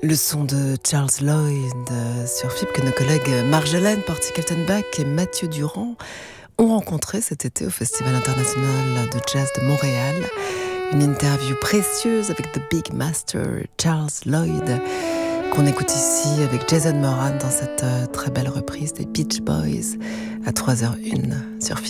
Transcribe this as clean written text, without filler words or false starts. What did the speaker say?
Le son de Charles Lloyd sur FIP que nos collègues Marjolaine Porty-Kaltenbach et Mathieu Durand ont rencontré cet été au Festival international de jazz de Montréal. Une interview précieuse avec The Big Master Charles Lloyd qu'on écoute ici avec Jason Moran dans cette très belle reprise des Beach Boys à 3h01 sur FIP.